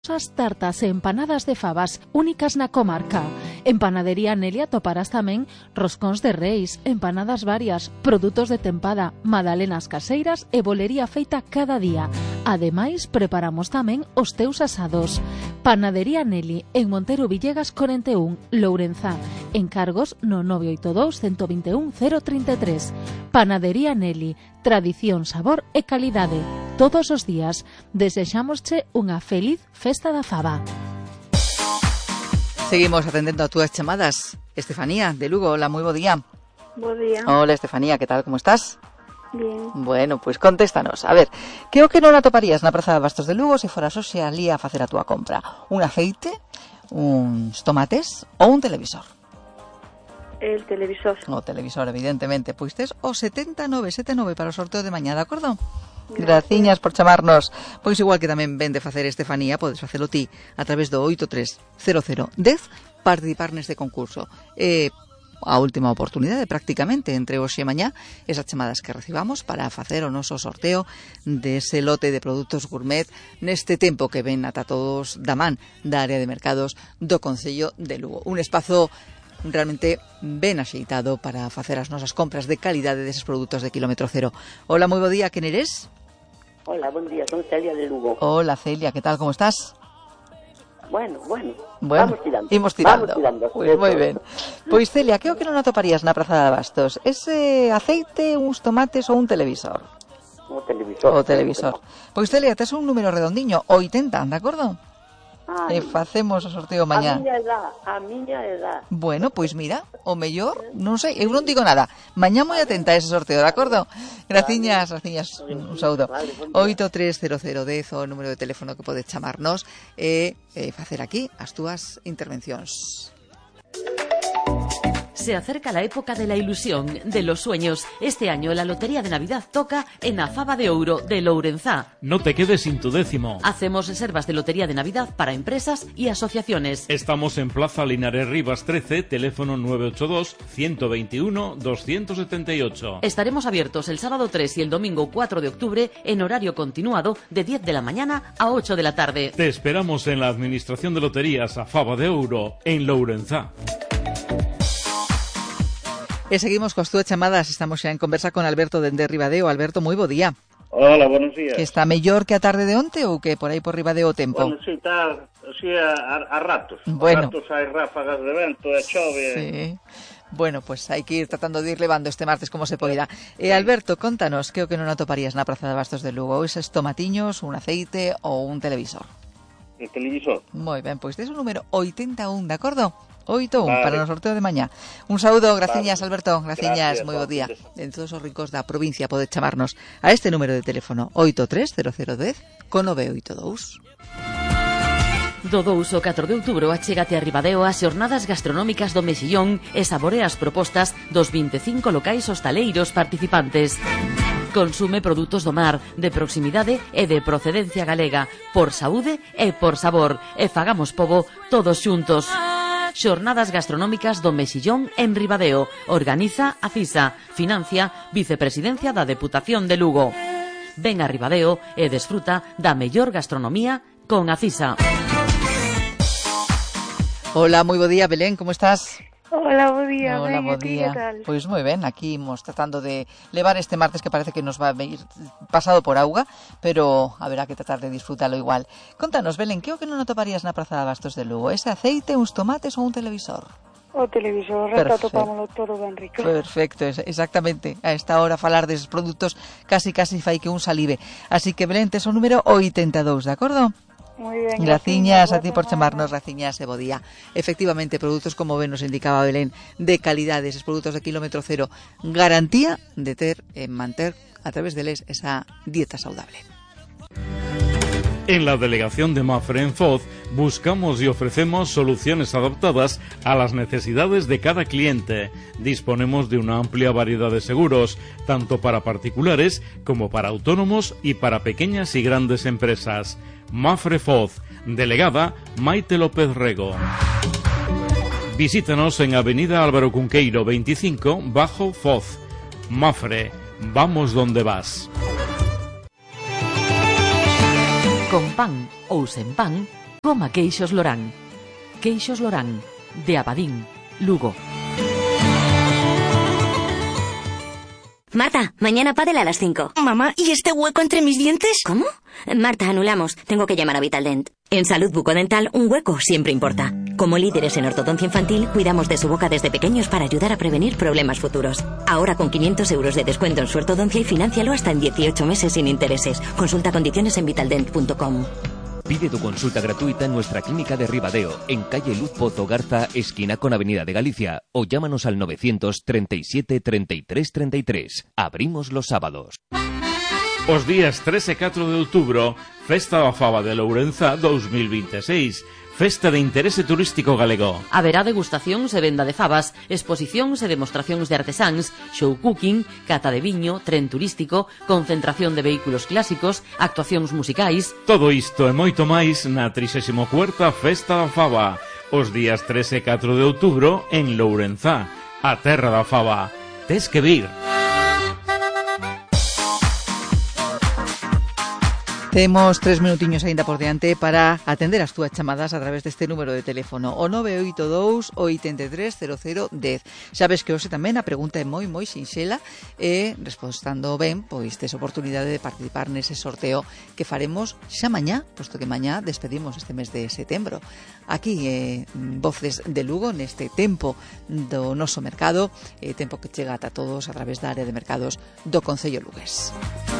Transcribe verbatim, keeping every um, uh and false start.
As tartas e empanadas de fabas únicas na comarca. En Panadería Nelia toparás tamén roscóns de reis, empanadas varias, produtos de tempada, magdalenas caseiras e bolería feita cada día. Ademais, preparamos tamén os teus asados. Panadería Neli, en Montero Villegas cuarenta y uno, Lourenzá. Encargos no nove oito dous, uno dos uno, cero tres tres. Panadería Neli, tradición, sabor e calidade. Todos os días desexámosche unha feliz festa da faba. Seguimos atendendo a túas chamadas. Estefanía, de Lugo, hola, moi bo día. Bo día. Hola, Estefanía, que tal, como estás? Bien. Bueno, pois pues contéstanos. A ver, que o que non atoparías na Praza de Bastos de Lugo se foras hoxe alí a facer a túa compra? Un aceite, uns tomates ou un televisor? El televisor. O televisor, evidentemente. Pois tes o setenta e nove setenta e nove para o sorteo de mañá, de acordo? Graciñas por chamarnos. Pois igual que tamén ven de facer Estefanía, podes facelo ti a través do oito tres cero cero dez, participar neste concurso. Eh, a última oportunidade prácticamente entre hoxe e mañá, esas chamadas que recibamos para facer o noso sorteo dese lote de produtos gourmet neste tempo que ven ata todos da man da área de mercados do Concello de Lugo. Un espazo realmente ben axeitado para facer as nosas compras de calidade deses produtos de kilómetro cero. Hola, moi bo día, quen eres? Hola, buen día, son Celia de Lugo. Hola, Celia, ¿qué tal? ¿Cómo estás? Bueno, bueno, bueno vamos tirando. Imos tirando. Vamos tirando. Pois moi ben. Pois Celia, que o que non atoparías na Praza de Abastos? Ese aceite, uns tomates ou un televisor? O televisor. O televisor. Pois Celia, tes un número redondiño, oitenta, de acordo? Ai, e facemos o sorteo mañá. A miña edad, a miña edad. Bueno, pois mira, o mellor, non sei, eu non digo nada. Mañá moi atenta a ese sorteo, de acordo? Graciñas, graciñas, un saúdo. oito tres cero cero dez o número de teléfono que podes chamarnos e eh, facer aquí as túas intervencións. Se acerca la época de la ilusión, de los sueños. Este año la Lotería de Navidad toca en a Faba de Ouro de Lourenzá. No te quedes sin tu décimo. Hacemos reservas de Lotería de Navidad para empresas y asociaciones. Estamos en Plaza Linares Rivas trece, teléfono nueve ocho dos, uno dos uno, dos siete ocho. Estaremos abiertos el sábado tres y el domingo cuatro de octubre en horario continuado de diez de la mañana a ocho de la tarde. Te esperamos en la Administración de Loterías a Faba de Ouro, en Lourenzá. E seguimos coas túas chamadas, estamos xa en conversa con Alberto dende Ribadeo. Alberto, moi bo día. Hola, buenos días. Que está mellor que a tarde de onte ou que por aí por Ribadeo o tempo? Bueno, si, está así a, a, a ratos. Bueno. A ratos hai ráfagas de vento e chove. Sí. Bueno, pues hai que ir tratando de ir levando este martes como se poida. E Alberto, contanos, que o que non atoparías na Praza de Bastos de Lugo? Eses tomatiños, un aceite ou un televisor? El televisor. Moi ben, pois tes o número oitenta e un, de acordo? oito un vale. Para o sorteo de mañá. Un saúdo, graciñas, vale. Alberto, graciñas, moi bo día. En todos os rincos da provincia pode chamarnos a este número de teléfono oito tres cero cero dez con nove oito dous. Do dous ao catro de outubro achégate a Ribadeo as xornadas gastronómicas do Mexillón e saborea as propostas dos vinte e cinco locais hostaleiros participantes. Consume produtos do mar, de proximidade e de procedencia galega, por saúde e por sabor, e fagamos pobo todos xuntos. Xornadas gastronómicas do Mexillón en Ribadeo. Organiza a CISA. Financia Vicepresidencia da Deputación de Lugo. Ven a Ribadeo e desfruta da mellor gastronomía con a CISA. Hola, moi bo día, Belén, como estás? Hola, bo día. Hola, ben, bo día. ¿Qué tal? Pois moi ben, aquí imos tratando de levar este martes que parece que nos va a ir pasado por auga, pero haberá que tratar de disfrutalo igual. Contanos, Belén, que o que non atoparías na Praza de Abastos de Lugo? Ese aceite, uns tomates ou un televisor? O televisor, esta topámoslo todo ben rico. Perfecto, exactamente. A esta hora falar deses produtos casi casi fai que un salive. Así que, Belén, tes o número oitenta e dous, de acordo? Muy bien, graciñas a ti por chamarnos, graciñas e bo día. Efectivamente, produtos como ben nos indicaba Belén, de calidade, esos produtos de kilómetro cero, garantía de ter e manter a través deles esa dieta saudable. En la delegación de Mafre en Foz buscamos y ofrecemos soluciones adaptadas a las necesidades de cada cliente. Disponemos de una amplia variedad de seguros, tanto para particulares como para autónomos y para pequeñas y grandes empresas. Mafre Foz, delegada Maite López Rego. Visítanos en Avenida Álvaro Cunqueiro veinticinco, Bajo Foz. Mafre, vamos donde vas. Con pan ou sen pan, Coma Queixos Lorán. Queixos Lorán, de Abadín, Lugo. Marta, mañana pádel a las cinco. Mamá, ¿y este hueco entre mis dientes? ¿Cómo? Marta, anulamos. Tengo que llamar a Vitaldent. En salud bucodental, un hueco siempre importa. Como líderes en ortodoncia infantil, cuidamos de su boca desde pequeños para ayudar a prevenir problemas futuros. Ahora con quinientos euros de descuento en su ortodoncia y financialo hasta en dieciocho meses sin intereses. Consulta condiciones en vitaldent punto com. Pide tu consulta gratuita en nuestra clínica de Ribadeo, en calle Luz Pozo Garza, esquina con Avenida de Galicia, o llámanos al novecientos treinta y siete treinta y tres treinta y tres. Abrimos los sábados. Os días tres e catro de outubro, Festa da Faba de Lourenza dos mil veintiséis. Festa de interese turístico galego. Haberá degustacións e venda de fabas, exposicións e demostracións de artesáns, show cooking, cata de viño, tren turístico, concentración de vehículos clásicos, actuacións musicais. Todo isto e moito máis na trixésima cuarta Festa da Faba, os días tres e catro de outubro en Lourenza, a terra da faba. Tes que vir. Temos tres minutiños aínda por diante para atender as túas chamadas a través deste número de teléfono, o nove oito dous, oito tres, cero cero, dez. Sabes que hoxe tamén a pregunta é moi, moi sinxela e, respondendo ben, pois tes oportunidade de participar nese sorteo que faremos xa mañá, posto que mañá despedimos este mes de setembro. Aquí, eh, Voces de Lugo, neste tempo do noso mercado, eh, tempo que chega ata todos a través da área de mercados do Concello Lugués.